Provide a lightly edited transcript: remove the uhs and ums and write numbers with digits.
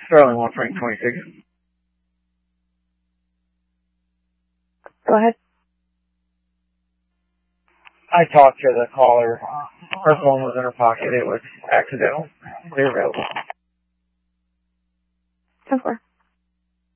Sterling 1 Frank 26. Go ahead. I talked to the caller. Her phone was in her pocket. It was accidental. They're available. 10-4.